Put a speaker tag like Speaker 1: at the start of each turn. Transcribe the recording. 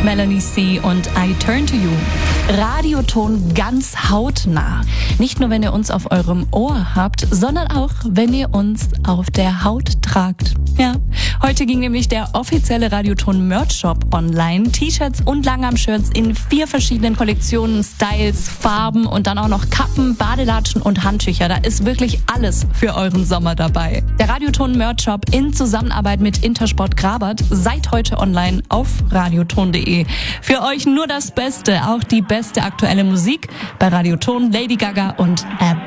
Speaker 1: Melanie C. und I Turn to You. Radioton ganz hautnah. Nicht nur, wenn ihr uns auf eurem Ohr habt, sondern auch, wenn ihr uns auf der Haut tragt. Ja, heute ging nämlich der offizielle Radioton Merch Shop online. T-Shirts und Langarm-Shirts in 4 verschiedenen Kollektionen, Styles, Farben und dann auch noch Kappen, Badelatschen und Handtücher. Da ist wirklich alles für euren Sommer dabei. Der Radioton Merch Shop in Zusammenarbeit mit Intersport Grabert seit heute online auf radioton.de. Für euch nur das Beste, auch die beste aktuelle Musik bei Radioton, Lady Gaga und